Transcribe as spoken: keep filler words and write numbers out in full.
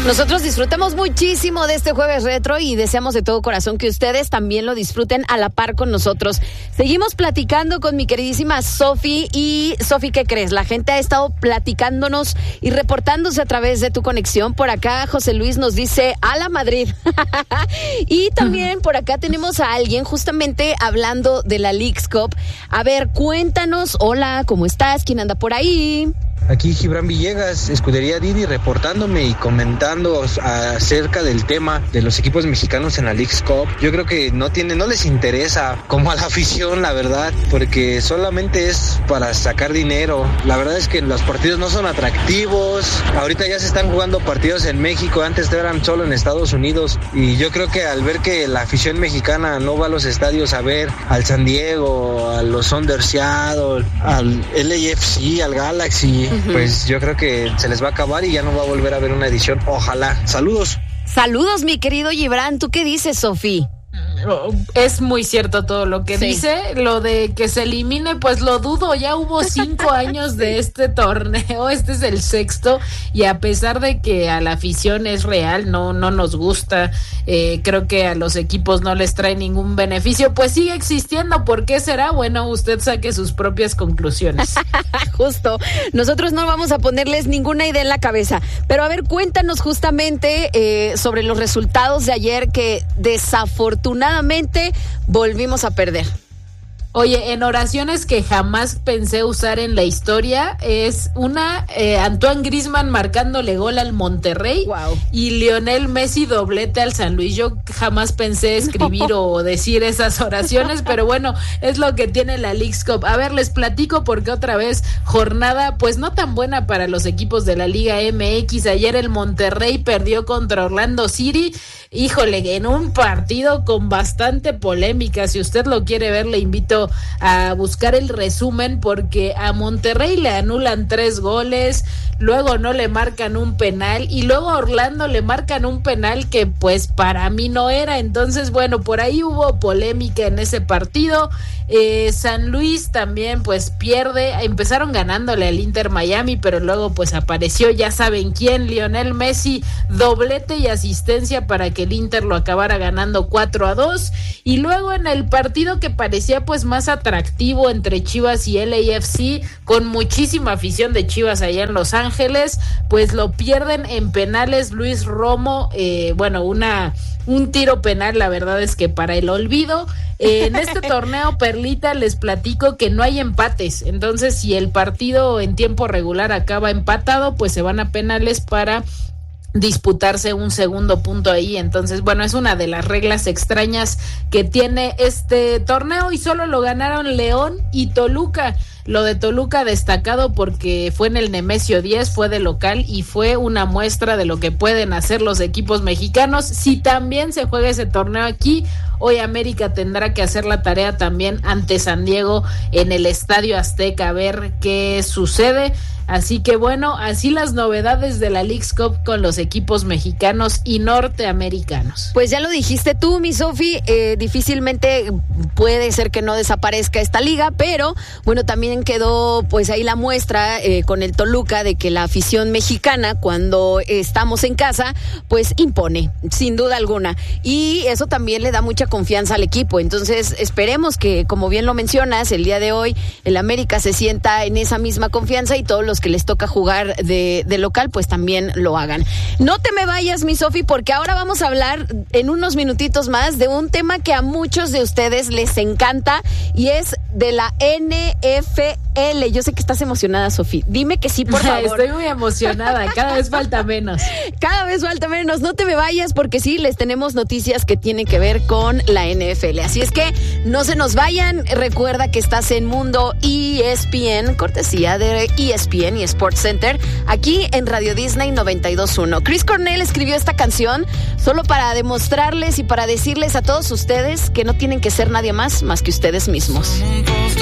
Nosotros disfrutamos muchísimo de este jueves retro y deseamos de todo corazón que ustedes también lo disfruten a la par con nosotros. Seguimos platicando con mi queridísima Sofi. Y Sofi, ¿qué crees? La gente ha estado platicándonos y reportándose a través de tu conexión. Por acá José Luis nos dice ¡A la Madrid! Y también por acá tenemos a alguien justamente hablando de la Leagues Cup. A ver, cuéntanos. Hola, ¿cómo estás? ¿Quién anda por ahí? Aquí Gibran Villegas, Escudería Didi, reportándome y comentando acerca del tema de los equipos mexicanos en la Leagues Cup. Yo creo que no tiene, no les interesa como a la afición, la verdad, porque solamente es para sacar dinero. La verdad es que los partidos no son atractivos. Ahorita ya se están jugando partidos en México, antes eran solo en Estados Unidos. Y yo creo que al ver que la afición mexicana no va a los estadios a ver al San Diego, a los Thunder Seattle, al L A F C, al Galaxy, pues yo creo que se les va a acabar y ya no va a volver a haber una edición. Ojalá. Saludos. Saludos, mi querido Gibran. ¿Tú qué dices, Sofi? Es muy cierto todo lo que sí. dice. Lo de que se elimine, pues lo dudo. Ya hubo cinco años de este torneo. Este es el sexto. Y a pesar de que a la afición es real, no, no nos gusta. Eh, creo que a los equipos no les trae ningún beneficio. Pues sigue existiendo. ¿Por qué será? Bueno, usted saque sus propias conclusiones. Justo. Nosotros no vamos a ponerles ninguna idea en la cabeza. Pero a ver, cuéntanos justamente eh, sobre los resultados de ayer que desafortunadamente volvimos a perder. Oye, en oraciones que jamás pensé usar en la historia, es una eh, Antoine Griezmann marcándole gol al Monterrey. Wow. Y Lionel Messi doblete al San Luis. Yo jamás pensé escribir no. o decir esas oraciones, pero bueno, es lo que tiene la Leagues Cup. A ver, les platico porque otra vez jornada pues no tan buena para los equipos de la Liga M X. Ayer el Monterrey perdió contra Orlando City. Híjole, en un partido con bastante polémica. Si usted lo quiere ver, le invito a buscar el resumen porque a Monterrey le anulan tres goles, luego no le marcan un penal y luego a Orlando le marcan un penal que pues para mí no era. Entonces bueno, por ahí hubo polémica en ese partido. eh, San Luis también pues pierde, empezaron ganándole al Inter Miami, pero luego pues apareció ya saben quién, Lionel Messi, doblete y asistencia para que el Inter lo acabara ganando cuatro a dos. Y luego en el partido que parecía pues más atractivo entre Chivas y L A F C, con muchísima afición de Chivas allá en Los Ángeles, pues lo pierden en penales. Luis Romo, eh, bueno, una un tiro penal, la verdad es que para el olvido. Eh, en este torneo, Perlita, les platico que no hay empates, entonces si el partido en tiempo regular acaba empatado, pues se van a penales para disputarse un segundo punto ahí. Entonces bueno, es una de las reglas extrañas que tiene este torneo y solo lo ganaron León y Toluca. Lo de Toluca destacado porque fue en el Nemesio diez, fue de local y fue una muestra de lo que pueden hacer los equipos mexicanos. Si también se juega ese torneo aquí, hoy América tendrá que hacer la tarea también ante San Diego en el Estadio Azteca, a ver qué sucede. Así que bueno, así las novedades de la Leagues Cup con los equipos mexicanos y norteamericanos. Pues ya lo dijiste tú, mi Sofi, eh, difícilmente puede ser que no desaparezca esta liga, pero bueno, también quedó pues ahí la muestra eh, con el Toluca de que la afición mexicana cuando estamos en casa pues impone, sin duda alguna, y eso también le da mucha confianza al equipo. Entonces esperemos que, como bien lo mencionas, el día de hoy el América se sienta en esa misma confianza y todos los que les toca jugar de, de local pues también lo hagan. No te me vayas, mi Sofi, porque ahora vamos a hablar en unos minutitos más de un tema que a muchos de ustedes les encanta y es de la N F L. Yo sé que estás emocionada, Sofi. Dime que sí, por favor. Estoy muy emocionada, cada vez falta menos. Cada vez falta menos. No te me vayas porque sí, les tenemos noticias que tienen que ver con la N F L. Así es que no se nos vayan. Recuerda que estás en Mundo E S P N, cortesía de E S P N y Sports Center, aquí en Radio Disney noventa y dos punto uno. Chris Cornell escribió esta canción solo para demostrarles y para decirles a todos ustedes que no tienen que ser nadie más más que ustedes mismos.